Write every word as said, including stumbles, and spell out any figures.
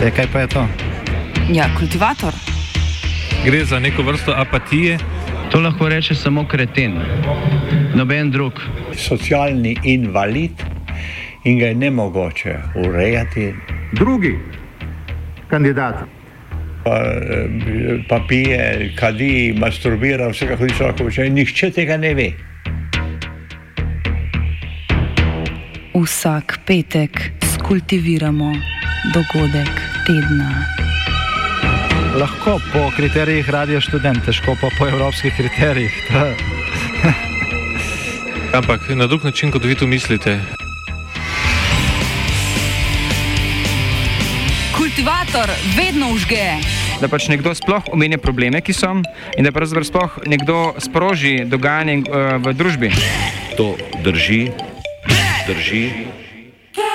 E, kaj pa je to? Ja, kultivator. Gre za neko vrsto apatije. To lahko reče samo kreten, noben drug. Socialni invalid in ga je nemogoče urejati. Drugi kandidat. Pa, pa pije, kadi, masturbira, vse kako ti človek počne. Nihče tega ne ve. Vsak petek skultiviramo dogodek tedna. Lahko po kriterijih Radio Študent, težko pa po evropskih kriterijih. Ampak na drug način, kot vi tu mislite. Kultivator vedno užge. Da pač nekdo sploh omenja probleme, ki so, in da pravzaprav sploh nekdo sproži dogajanje uh, v družbi. To drži, drži.